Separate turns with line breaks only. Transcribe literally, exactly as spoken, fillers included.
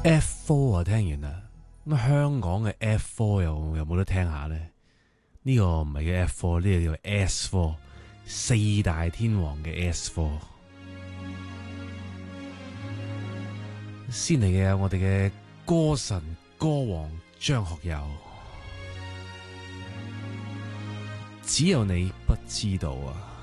F 四啊，聽完啦。咁香港嘅 F 四又有冇得聽下呢？呢、這個唔係叫 F 四，呢個叫 S 四，四大天王嘅 S 四。先嚟嘅有我哋嘅歌神歌王張學友，只有你不知道啊！